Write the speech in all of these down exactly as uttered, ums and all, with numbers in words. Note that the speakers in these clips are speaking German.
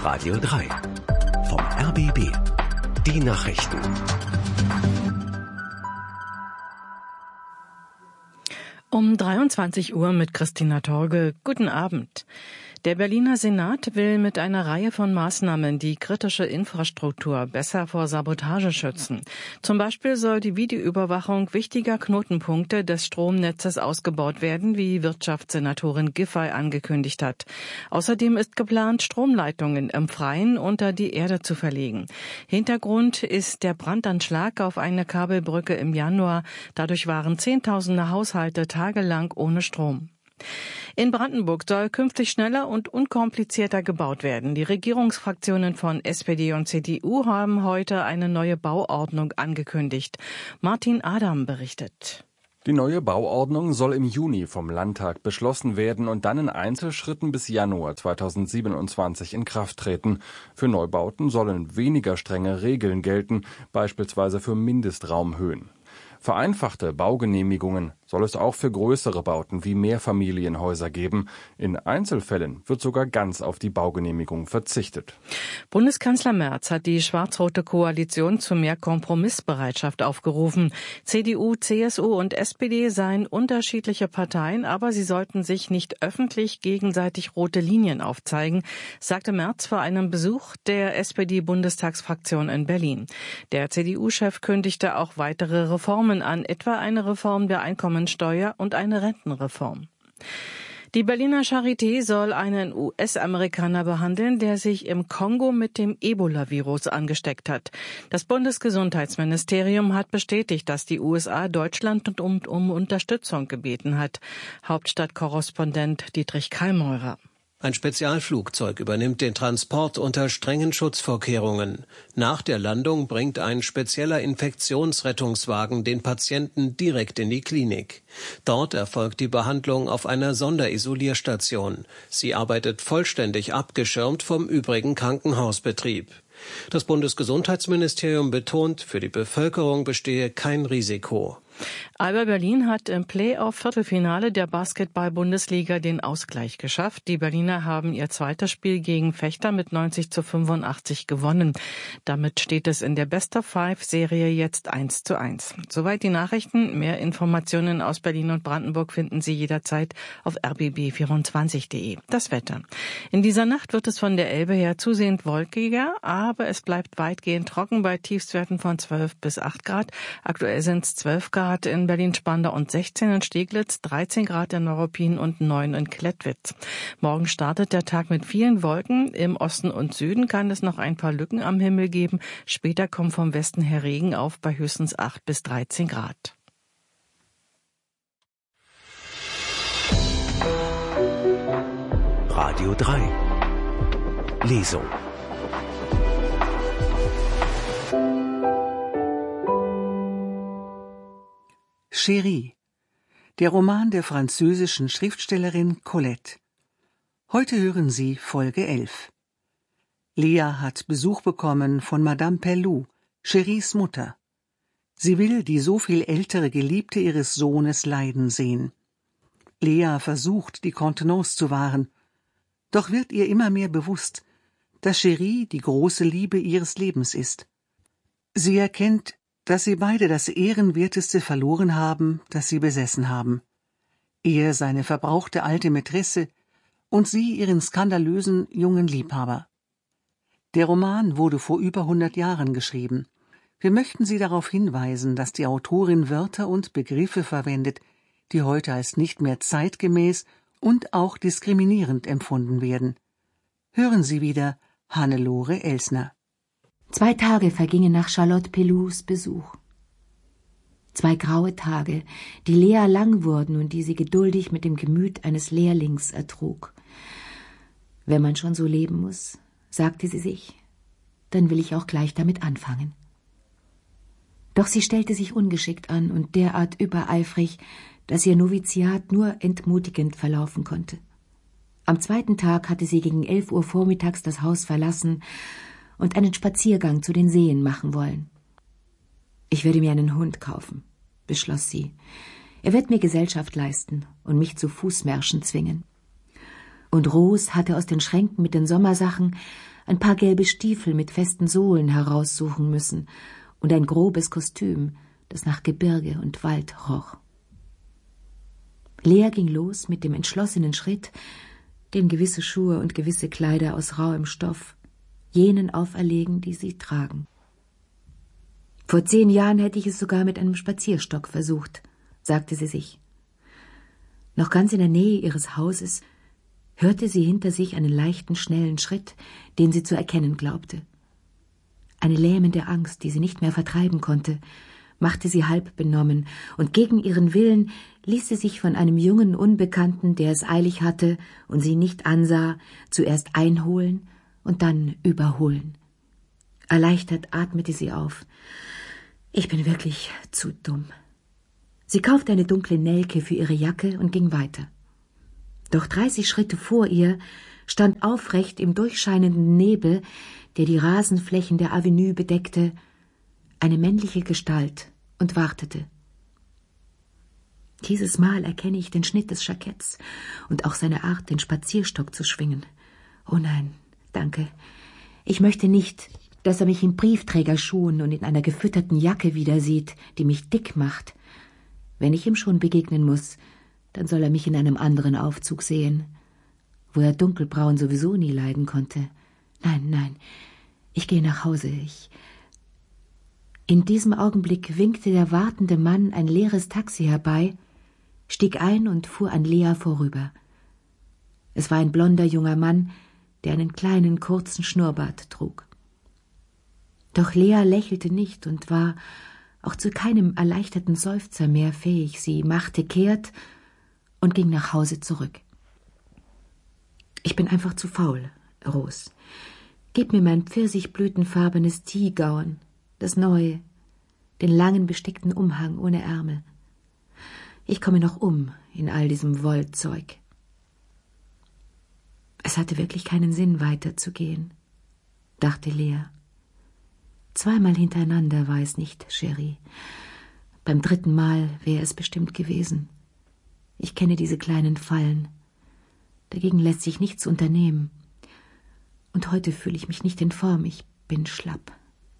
Radio drei. Vom R B B. Die Nachrichten. Um dreiundzwanzig Uhr mit Christina Torge. Guten Abend. Der Berliner Senat will mit einer Reihe von Maßnahmen die kritische Infrastruktur besser vor Sabotage schützen. Zum Beispiel soll die Videoüberwachung wichtiger Knotenpunkte des Stromnetzes ausgebaut werden, wie Wirtschaftssenatorin Giffey angekündigt hat. Außerdem ist geplant, Stromleitungen im Freien unter die Erde zu verlegen. Hintergrund ist der Brandanschlag auf eine Kabelbrücke im Januar. Dadurch waren Zehntausende Haushalte tagelang ohne Strom. In Brandenburg soll künftig schneller und unkomplizierter gebaut werden. Die Regierungsfraktionen von S P D und C D U haben heute eine neue Bauordnung angekündigt. Martin Adam berichtet. Die neue Bauordnung soll im Juni vom Landtag beschlossen werden und dann in Einzelschritten bis Januar zweitausendsiebenundzwanzig in Kraft treten. Für Neubauten sollen weniger strenge Regeln gelten, beispielsweise für Mindestraumhöhen. Vereinfachte Baugenehmigungen soll es auch für größere Bauten wie Mehrfamilienhäuser geben. In Einzelfällen wird sogar ganz auf die Baugenehmigung verzichtet. Bundeskanzler Merz hat die schwarz-rote Koalition zu mehr Kompromissbereitschaft aufgerufen. C D U, C S U und S P D seien unterschiedliche Parteien, aber sie sollten sich nicht öffentlich gegenseitig rote Linien aufzeigen, sagte Merz vor einem Besuch der S P D-Bundestagsfraktion in Berlin. Der C D U-Chef kündigte auch weitere Reformen an, etwa eine Reform der Einkommenssteuer und eine Rentenreform. Die Berliner Charité soll einen U S-Amerikaner behandeln, der sich im Kongo mit dem Ebola-Virus angesteckt hat. Das Bundesgesundheitsministerium hat bestätigt, dass die U S A Deutschland um, um Unterstützung gebeten hat. Hauptstadtkorrespondent Dietrich Kallmeurer. Ein Spezialflugzeug übernimmt den Transport unter strengen Schutzvorkehrungen. Nach der Landung bringt ein spezieller Infektionsrettungswagen den Patienten direkt in die Klinik. Dort erfolgt die Behandlung auf einer Sonderisolierstation. Sie arbeitet vollständig abgeschirmt vom übrigen Krankenhausbetrieb. Das Bundesgesundheitsministerium betont, für die Bevölkerung bestehe kein Risiko. Alba Berlin hat im Playoff-Viertelfinale der Basketball-Bundesliga den Ausgleich geschafft. Die Berliner haben ihr zweites Spiel gegen Vechta mit neunzig zu fünfundachtzig gewonnen. Damit steht es in der Best-of-Five-Serie jetzt eins zu eins. Soweit die Nachrichten. Mehr Informationen aus Berlin und Brandenburg finden Sie jederzeit auf r b b vierundzwanzig punkt de. Das Wetter. In dieser Nacht wird es von der Elbe her zusehends wolkiger, aber es bleibt weitgehend trocken bei Tiefstwerten von zwölf bis acht Grad. Aktuell sind es zwölf Grad in Berlin-Spandau und sechzehn in Steglitz, dreizehn Grad in Neuruppin und neun in Klettwitz. Morgen startet der Tag mit vielen Wolken. Im Osten und Süden kann es noch ein paar Lücken am Himmel geben. Später kommt vom Westen her Regen auf bei höchstens acht bis dreizehn Grad. Radio drei. Lesung. Chérie, der Roman der französischen Schriftstellerin Colette. Heute hören Sie Folge elf. Lea hat Besuch bekommen von Madame Pelloux, Chéries Mutter. Sie will die so viel ältere Geliebte ihres Sohnes leiden sehen. Lea versucht, die Kontenance zu wahren, doch wird ihr immer mehr bewusst, dass Chérie die große Liebe ihres Lebens ist. Sie erkennt, dass sie beide das Ehrenwerteste verloren haben, das sie besessen haben. Er seine verbrauchte alte Mätresse und sie ihren skandalösen jungen Liebhaber. Der Roman wurde vor über hundert Jahren geschrieben. Wir möchten Sie darauf hinweisen, dass die Autorin Wörter und Begriffe verwendet, die heute als nicht mehr zeitgemäß und auch diskriminierend empfunden werden. Hören Sie wieder Hannelore Elsner. Zwei Tage vergingen nach Charlotte Pelloux' Besuch. Zwei graue Tage, die Lea lang wurden und die sie geduldig mit dem Gemüt eines Lehrlings ertrug. Wenn man schon so leben muss, sagte sie sich, dann will ich auch gleich damit anfangen. Doch sie stellte sich ungeschickt an und derart übereifrig, dass ihr Noviziat nur entmutigend verlaufen konnte. Am zweiten Tag hatte sie gegen elf Uhr vormittags das Haus verlassen und einen Spaziergang zu den Seen machen wollen. »Ich würde mir einen Hund kaufen«, beschloss sie. »Er wird mir Gesellschaft leisten und mich zu Fußmärschen zwingen.« Und Rose hatte aus den Schränken mit den Sommersachen ein paar gelbe Stiefel mit festen Sohlen heraussuchen müssen und ein grobes Kostüm, das nach Gebirge und Wald roch. Lea ging los mit dem entschlossenen Schritt, dem gewisse Schuhe und gewisse Kleider aus rauem Stoff jenen auferlegen, die sie tragen. Vor zehn Jahren hätte ich es sogar mit einem Spazierstock versucht, sagte sie sich. Noch ganz in der Nähe ihres Hauses hörte sie hinter sich einen leichten, schnellen Schritt, den sie zu erkennen glaubte. Eine lähmende Angst, die sie nicht mehr vertreiben konnte, machte sie halb benommen, und gegen ihren Willen ließ sie sich von einem jungen Unbekannten, der es eilig hatte und sie nicht ansah, zuerst einholen und dann überholen. Erleichtert atmete sie auf. Ich bin wirklich zu dumm. Sie kaufte eine dunkle Nelke für ihre Jacke und ging weiter. Doch dreißig Schritte vor ihr stand aufrecht im durchscheinenden Nebel, der die Rasenflächen der Avenue bedeckte, eine männliche Gestalt und wartete. Dieses Mal erkenne ich den Schnitt des Jacketts und auch seine Art, den Spazierstock zu schwingen. Oh nein, danke. Ich möchte nicht, dass er mich in Briefträgerschuhen und in einer gefütterten Jacke wieder sieht, die mich dick macht. Wenn ich ihm schon begegnen muss, dann soll er mich in einem anderen Aufzug sehen, wo er dunkelbraun sowieso nie leiden konnte. Nein, nein, ich gehe nach Hause, ich... In diesem Augenblick winkte der wartende Mann ein leeres Taxi herbei, stieg ein und fuhr an Lea vorüber. Es war ein blonder junger Mann, der einen kleinen, kurzen Schnurrbart trug. Doch Lea lächelte nicht und war auch zu keinem erleichterten Seufzer mehr fähig. Sie machte kehrt und ging nach Hause zurück. Ich bin einfach zu faul, Ros. Gib mir mein pfirsichblütenfarbenes Teegown, das neue, den langen bestickten Umhang ohne Ärmel. Ich komme noch um in all diesem Wollzeug. Es hatte wirklich keinen Sinn, weiterzugehen, dachte Lea. Zweimal hintereinander war es nicht, Chérie. Beim dritten Mal wäre es bestimmt gewesen. Ich kenne diese kleinen Fallen. Dagegen lässt sich nichts unternehmen. Und heute fühle ich mich nicht in Form, ich bin schlapp.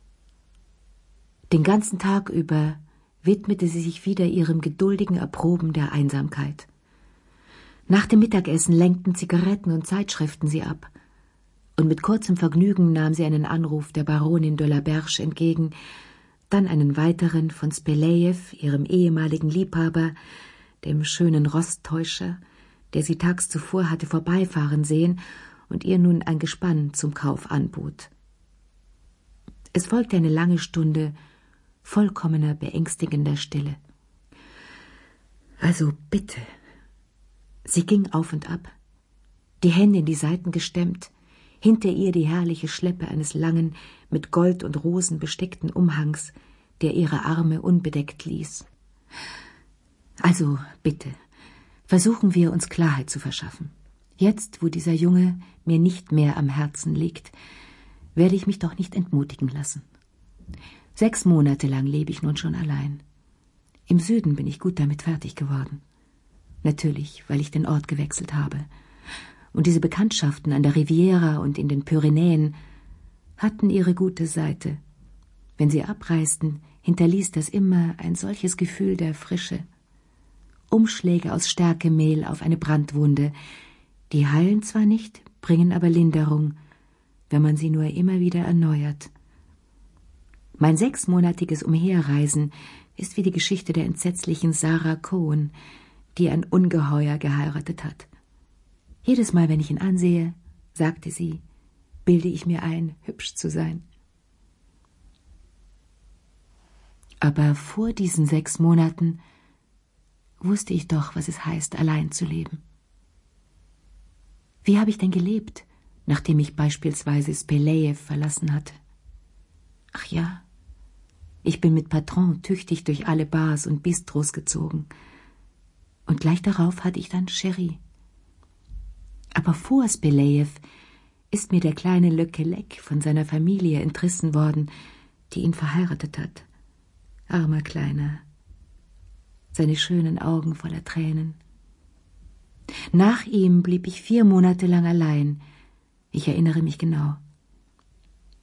Den ganzen Tag über widmete sie sich wieder ihrem geduldigen Erproben der Einsamkeit. Nach dem Mittagessen lenkten Zigaretten und Zeitschriften sie ab, und mit kurzem Vergnügen nahm sie einen Anruf der Baronin de la Berge entgegen, dann einen weiteren von Spelejew, ihrem ehemaligen Liebhaber, dem schönen Rosttäuscher, der sie tags zuvor hatte vorbeifahren sehen und ihr nun ein Gespann zum Kauf anbot. Es folgte eine lange Stunde vollkommener, beängstigender Stille. Also bitte. Sie ging auf und ab, die Hände in die Seiten gestemmt, hinter ihr die herrliche Schleppe eines langen, mit Gold und Rosen bestickten Umhangs, der ihre Arme unbedeckt ließ. Also bitte, versuchen wir uns Klarheit zu verschaffen. Jetzt, wo dieser Junge mir nicht mehr am Herzen liegt, werde ich mich doch nicht entmutigen lassen. Sechs Monate lang lebe ich nun schon allein. Im Süden bin ich gut damit fertig geworden. Natürlich, weil ich den Ort gewechselt habe. Und diese Bekanntschaften an der Riviera und in den Pyrenäen hatten ihre gute Seite. Wenn sie abreisten, hinterließ das immer ein solches Gefühl der Frische. Umschläge aus Stärkemehl auf eine Brandwunde, die heilen zwar nicht, bringen aber Linderung, wenn man sie nur immer wieder erneuert. Mein sechsmonatiges Umherreisen ist wie die Geschichte der entsetzlichen Sarah Cohen, die ein Ungeheuer geheiratet hat. Jedes Mal, wenn ich ihn ansehe, sagte sie, bilde ich mir ein, hübsch zu sein. Aber vor diesen sechs Monaten wusste ich doch, was es heißt, allein zu leben. Wie habe ich denn gelebt, nachdem ich beispielsweise Spelejew verlassen hatte? Ach ja, ich bin mit Patron tüchtig durch alle Bars und Bistros gezogen. Und gleich darauf hatte ich dann Chérie. Aber vor Spelejew ist mir der kleine Le Quellec von seiner Familie entrissen worden, die ihn verheiratet hat. Armer Kleiner. Seine schönen Augen voller Tränen. Nach ihm blieb ich vier Monate lang allein. Ich erinnere mich genau.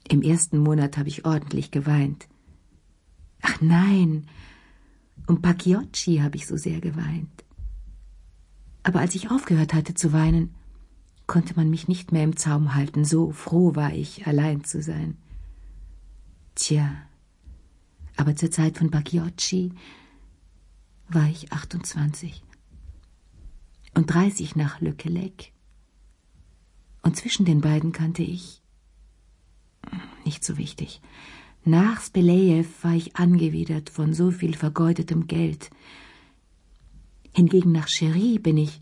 Im ersten Monat habe ich ordentlich geweint. Ach nein, um Pagliocci habe ich so sehr geweint. Aber als ich aufgehört hatte zu weinen, konnte man mich nicht mehr im Zaum halten, so froh war ich, allein zu sein. Tja, aber zur Zeit von Pagliocci war ich achtundzwanzig und dreißig nach Le Quellec. Und zwischen den beiden kannte ich, nicht so wichtig, nach Spelejew war ich angewidert von so viel vergeudetem Geld. Hingegen nach Chéri bin ich,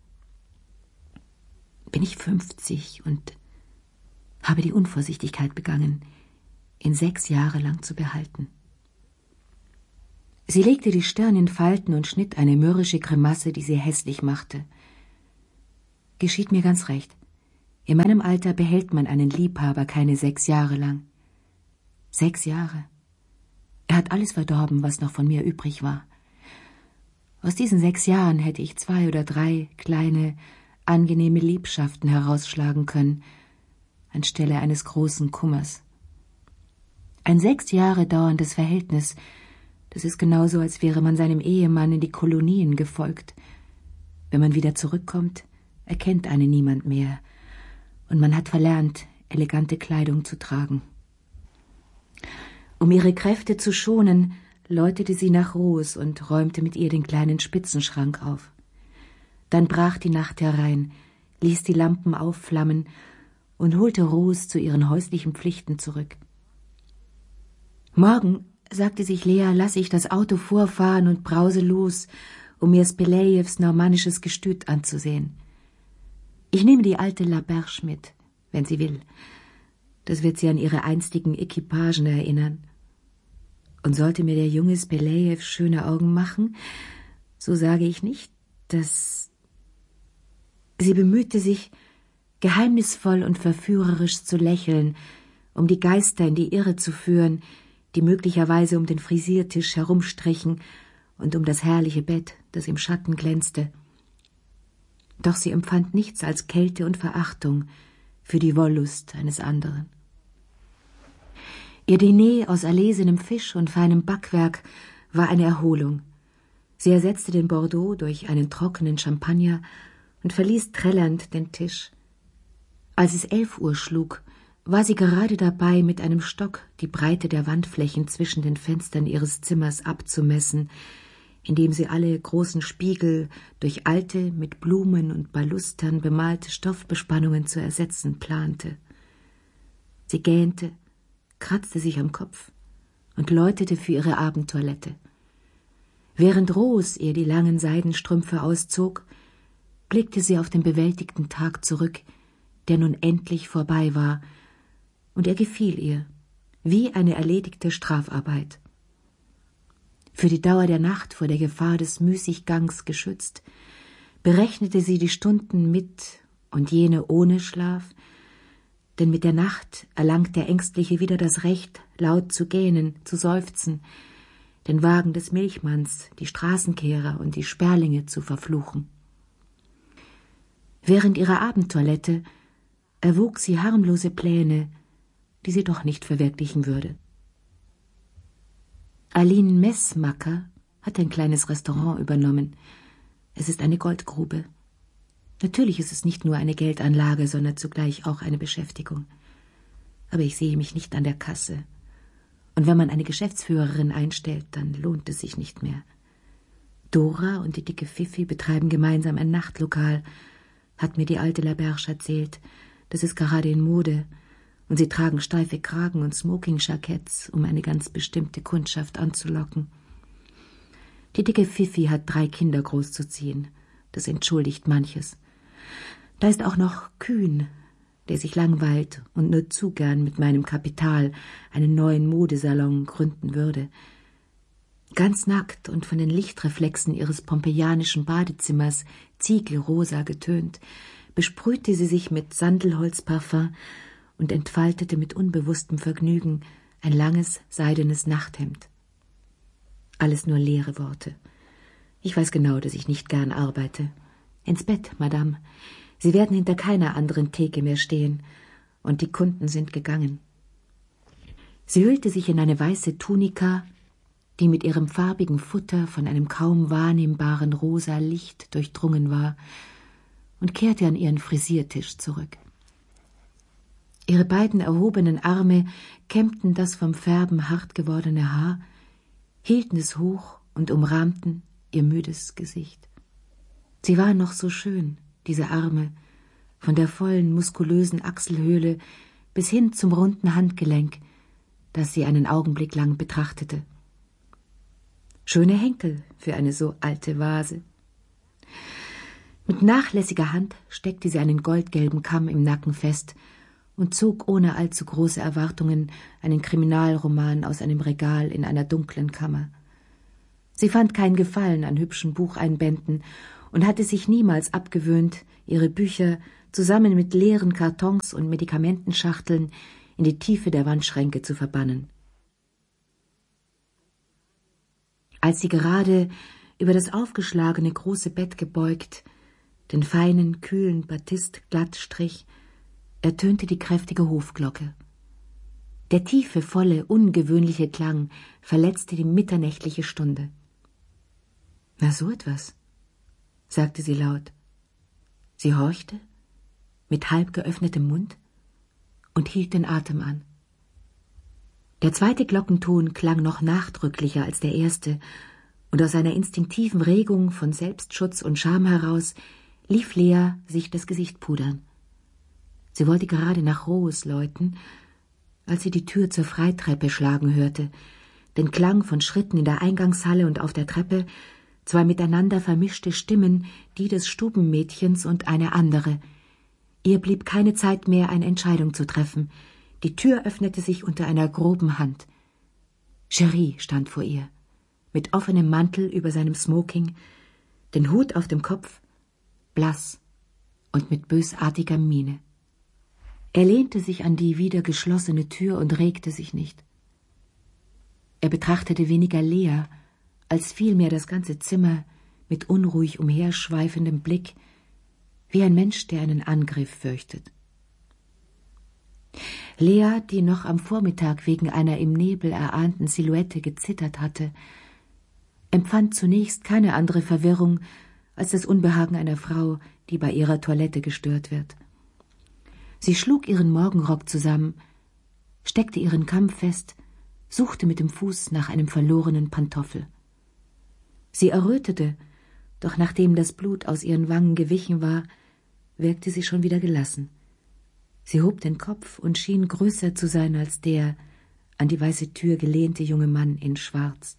bin ich fünfzig und habe die Unvorsichtigkeit begangen, ihn sechs Jahre lang zu behalten. Sie legte die Stirn in Falten und schnitt eine mürrische Grimasse, die sie hässlich machte. Geschieht mir ganz recht. In meinem Alter behält man einen Liebhaber keine sechs Jahre lang. Sechs Jahre. Er hat alles verdorben, was noch von mir übrig war. Aus diesen sechs Jahren hätte ich zwei oder drei kleine, angenehme Liebschaften herausschlagen können, anstelle eines großen Kummers. Ein sechs Jahre dauerndes Verhältnis, das ist genauso, als wäre man seinem Ehemann in die Kolonien gefolgt. Wenn man wieder zurückkommt, erkennt einen niemand mehr, und man hat verlernt, elegante Kleidung zu tragen. Um ihre Kräfte zu schonen, läutete sie nach Rose und räumte mit ihr den kleinen Spitzenschrank auf. Dann brach die Nacht herein, ließ die Lampen aufflammen und holte Rose zu ihren häuslichen Pflichten zurück. Morgen, sagte sich Lea, lasse ich das Auto vorfahren und brause los, um mir Spelejews normannisches Gestüt anzusehen. Ich nehme die alte Laberge mit, wenn sie will. Das wird sie an ihre einstigen Equipagen erinnern. Und sollte mir der junge Spelejew schöne Augen machen, so sage ich nicht, dass... Sie bemühte sich, geheimnisvoll und verführerisch zu lächeln, um die Geister in die Irre zu führen, die möglicherweise um den Frisiertisch herumstrichen und um das herrliche Bett, das im Schatten glänzte. Doch sie empfand nichts als Kälte und Verachtung für die Wollust eines anderen. Ihr Diner aus erlesenem Fisch und feinem Backwerk war eine Erholung. Sie ersetzte den Bordeaux durch einen trockenen Champagner und verließ trällernd den Tisch. Als es elf Uhr schlug, war sie gerade dabei, mit einem Stock die Breite der Wandflächen zwischen den Fenstern ihres Zimmers abzumessen, indem sie alle großen Spiegel durch alte, mit Blumen und Balustern bemalte Stoffbespannungen zu ersetzen plante. Sie gähnte, kratzte sich am Kopf und läutete für ihre Abendtoilette. Während Rose ihr die langen Seidenstrümpfe auszog, blickte sie auf den bewältigten Tag zurück, der nun endlich vorbei war, und er gefiel ihr, wie eine erledigte Strafarbeit. Für die Dauer der Nacht vor der Gefahr des Müßiggangs geschützt, berechnete sie die Stunden mit und jene ohne Schlaf, denn mit der Nacht erlangt der Ängstliche wieder das Recht, laut zu gähnen, zu seufzen, den Wagen des Milchmanns, die Straßenkehrer und die Sperlinge zu verfluchen. Während ihrer Abendtoilette erwog sie harmlose Pläne, die sie doch nicht verwirklichen würde. Aline Messmacker hat ein kleines Restaurant übernommen. Es ist eine Goldgrube. Natürlich ist es nicht nur eine Geldanlage, sondern zugleich auch eine Beschäftigung. Aber ich sehe mich nicht an der Kasse. Und wenn man eine Geschäftsführerin einstellt, dann lohnt es sich nicht mehr. Dora und die dicke Fifi betreiben gemeinsam ein Nachtlokal, hat mir die alte Laberge erzählt. Das ist gerade in Mode. Und sie tragen steife Kragen und Smoking-Jacketts, um eine ganz bestimmte Kundschaft anzulocken. Die dicke Fifi hat drei Kinder großzuziehen. Das entschuldigt manches. Da ist auch noch Kühn, der sich langweilt und nur zu gern mit meinem Kapital einen neuen Modesalon gründen würde. Ganz nackt und von den Lichtreflexen ihres pompeianischen Badezimmers ziegelrosa getönt, besprühte sie sich mit Sandelholzparfum und entfaltete mit unbewusstem Vergnügen ein langes, seidenes Nachthemd. Alles nur leere Worte. Ich weiß genau, dass ich nicht gern arbeite. Ins Bett, Madame. Sie werden hinter keiner anderen Theke mehr stehen, und die Kunden sind gegangen. Sie hüllte sich in eine weiße Tunika, die mit ihrem farbigen Futter von einem kaum wahrnehmbaren rosa Licht durchdrungen war, und kehrte an ihren Frisiertisch zurück. Ihre beiden erhobenen Arme kämmten das vom Färben hart gewordene Haar, hielten es hoch und umrahmten ihr müdes Gesicht. Sie war noch so schön, diese Arme, von der vollen, muskulösen Achselhöhle bis hin zum runden Handgelenk, das sie einen Augenblick lang betrachtete. Schöne Henkel für eine so alte Vase. Mit nachlässiger Hand steckte sie einen goldgelben Kamm im Nacken fest und zog ohne allzu große Erwartungen einen Kriminalroman aus einem Regal in einer dunklen Kammer. Sie fand kein Gefallen an hübschen Bucheinbänden und hatte sich niemals abgewöhnt, ihre Bücher zusammen mit leeren Kartons und Medikamentenschachteln in die Tiefe der Wandschränke zu verbannen. Als sie gerade über das aufgeschlagene große Bett gebeugt den feinen, kühlen Batist glatt strich, ertönte die kräftige Hofglocke. Der tiefe, volle, ungewöhnliche Klang verletzte die mitternächtliche Stunde. »Na, so etwas«, sagte sie laut. Sie horchte, mit halb geöffnetem Mund, und hielt den Atem an. Der zweite Glockenton klang noch nachdrücklicher als der erste, und aus einer instinktiven Regung von Selbstschutz und Scham heraus lief Lea sich das Gesicht pudern. Sie wollte gerade nach Rose läuten, als sie die Tür zur Freitreppe schlagen hörte, den Klang von Schritten in der Eingangshalle und auf der Treppe, zwei miteinander vermischte Stimmen, die des Stubenmädchens und eine andere. Ihr blieb keine Zeit mehr, eine Entscheidung zu treffen. Die Tür öffnete sich unter einer groben Hand. Cherie stand vor ihr, mit offenem Mantel über seinem Smoking, den Hut auf dem Kopf, blass und mit bösartiger Miene. Er lehnte sich an die wieder geschlossene Tür und regte sich nicht. Er betrachtete weniger Lea, als vielmehr das ganze Zimmer mit unruhig umherschweifendem Blick, wie ein Mensch, der einen Angriff fürchtet. Lea, die noch am Vormittag wegen einer im Nebel erahnten Silhouette gezittert hatte, empfand zunächst keine andere Verwirrung als das Unbehagen einer Frau, die bei ihrer Toilette gestört wird. Sie schlug ihren Morgenrock zusammen, steckte ihren Kamm fest, suchte mit dem Fuß nach einem verlorenen Pantoffel. Sie errötete, doch nachdem das Blut aus ihren Wangen gewichen war, wirkte sie schon wieder gelassen. Sie hob den Kopf und schien größer zu sein als der an die weiße Tür gelehnte junge Mann in Schwarz.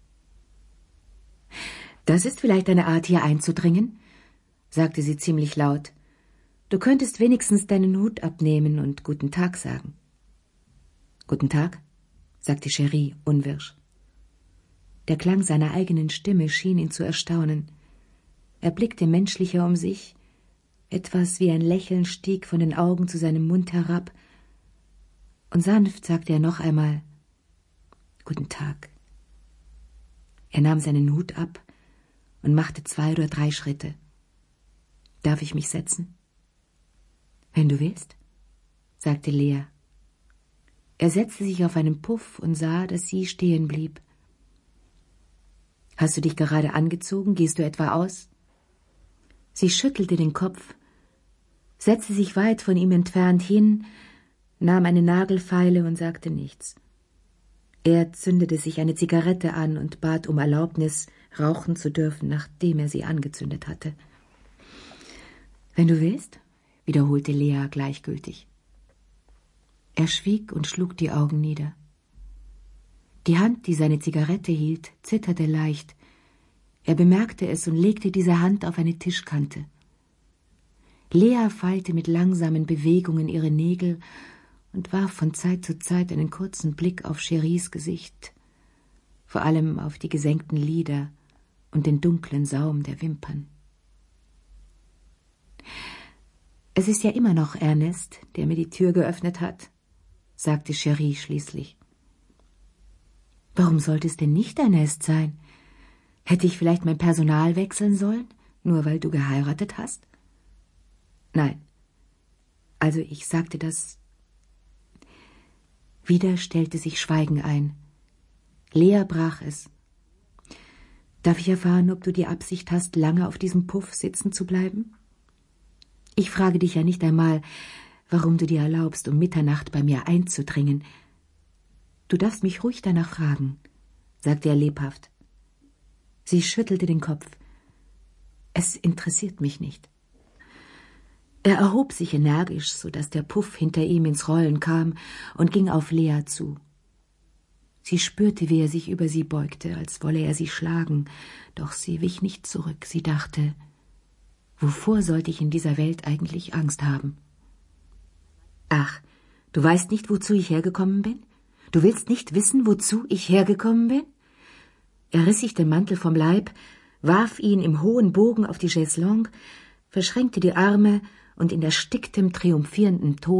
»Das ist vielleicht eine Art, hier einzudringen«, sagte sie ziemlich laut. »Du könntest wenigstens deinen Hut abnehmen und guten Tag sagen.« »Guten Tag«, sagte Cherie unwirsch. Der Klang seiner eigenen Stimme schien ihn zu erstaunen. Er blickte menschlicher um sich, etwas wie ein Lächeln stieg von den Augen zu seinem Mund herab, und sanft sagte er noch einmal »Guten Tag«. Er nahm seinen Hut ab und machte zwei oder drei Schritte. »Darf ich mich setzen?« »Wenn du willst«, sagte Lea. Er setzte sich auf einen Puff und sah, dass sie stehen blieb. »Hast du dich gerade angezogen? Gehst du etwa aus?« Sie schüttelte den Kopf, setzte sich weit von ihm entfernt hin, nahm eine Nagelfeile und sagte nichts. Er zündete sich eine Zigarette an und bat um Erlaubnis, rauchen zu dürfen, nachdem er sie angezündet hatte. »Wenn du willst«, wiederholte Lea gleichgültig. Er schwieg und schlug die Augen nieder. Die Hand, die seine Zigarette hielt, zitterte leicht. Er bemerkte es und legte diese Hand auf eine Tischkante. Lea feilte mit langsamen Bewegungen ihre Nägel und warf von Zeit zu Zeit einen kurzen Blick auf Cheries Gesicht, vor allem auf die gesenkten Lider und den dunklen Saum der Wimpern. »Es ist ja immer noch Ernest, der mir die Tür geöffnet hat«, sagte Cherie schließlich. »Warum sollte es denn nicht Ernest sein? Hätte ich vielleicht mein Personal wechseln sollen, nur weil du geheiratet hast?« »Nein. Also ich sagte das. Wieder stellte sich Schweigen ein. Lea brach es. »Darf ich erfahren, ob du die Absicht hast, lange auf diesem Puff sitzen zu bleiben? Ich frage dich ja nicht einmal, warum du dir erlaubst, um Mitternacht bei mir einzudringen. Du darfst mich ruhig danach fragen«, sagte er lebhaft. Sie schüttelte den Kopf. »Es interessiert mich nicht.« Er erhob sich energisch, so dass der Puff hinter ihm ins Rollen kam und ging auf Lea zu. Sie spürte, wie er sich über sie beugte, als wolle er sie schlagen, doch sie wich nicht zurück. Sie dachte, wovor sollte ich in dieser Welt eigentlich Angst haben? »Ach, du weißt nicht, wozu ich hergekommen bin? Du willst nicht wissen, wozu ich hergekommen bin?« Er riss sich den Mantel vom Leib, warf ihn im hohen Bogen auf die Chaiselongue, verschränkte die Arme und in ersticktem, triumphierendem Ton